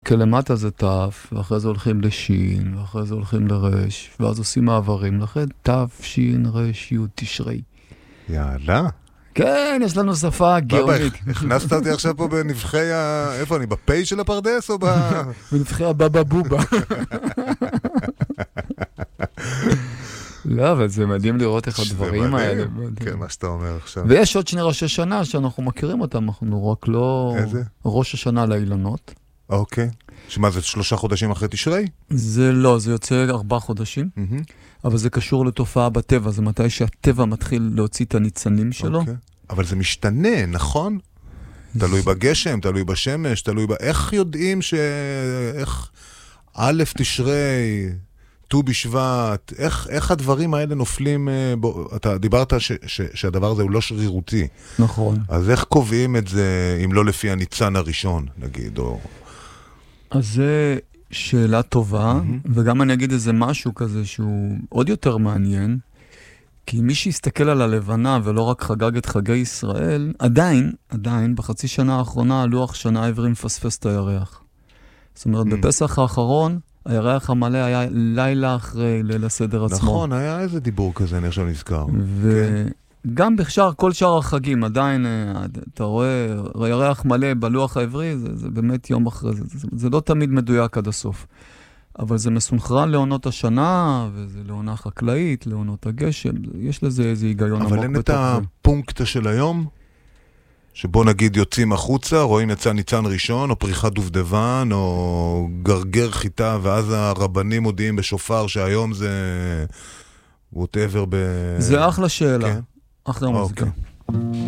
כלמטה זה תף, ואחרי זה הולכים לשין, ואחרי זה הולכים לרש, ואז עושים מעברים, לכן תף, שין, רש, י' תשרי. יאללה. כן, יש לנו שפה גאונית. הכנסת אותי עכשיו פה בנבחי איפה אני? בפי של הפרדס או בנבחי הבבא בובה. לא, אבל זה מדהים לראות איך הדברים האלה. כן, מה שאתה אומר עכשיו. ויש עוד 2 ראשי שנה שאנחנו מכירים אותם, אנחנו רק לא... איזה? ראש השנה לאילנות. אוקיי. שמה זה 3 חודשים אחרי תשרי? זה לא, זה יוצא 4 חודשים. אבל זה קשור לתופעה בטבע, זה מתי שהטבע מתחיל להוציא את הניצנים שלו. אוקיי. אבל זה משתנה, נכון? תלוי בגשם, תלוי בשמש, תלוי איך יודעים איך א' תשרי, ט"ו בשבט, איך הדברים האלה נופלים, אתה דיברת שהדבר הזה הוא לא שרירותי. נכון. אז איך קובעים את זה, אם לא לפי הניצן הראשון, נגיד, או... אז זה שאלה טובה, וגם אני אגיד איזה משהו כזה שהוא עוד יותר מעניין, כי מי שיסתכל על הלבנה ולא רק חגג את חגי ישראל, עדיין, בחצי שנה האחרונה, לוח שנה העברי מפספס את הירח. זאת אומרת, בפסח האחרון, הירח המלא היה לילה אחרי ליל הסדר עצמו. נכון, היה איזה דיבור כזה, אני עכשיו נזכר. וגם כל שאר החגים, עדיין, אתה רואה, ירח מלא בלוח העברי, זה באמת יום אחרי זה. זה לא תמיד מדויק עד הסוף. אבל זה מסונכרן לעונות השנה, וזה לעונה חקלאית, לעונות הגשם, יש לזה איזה היגיון עמוק. אבל אין את הפונקט של היום, שבו נגיד יוצאים החוצה, רואים יצא ניצן ראשון, או פריחת דובדבן, או גרגר חיטה, ואז הרבנים מודיעים בשופר שהיום זה whatever זה אחלה שאלה, אחלה מוזיקה.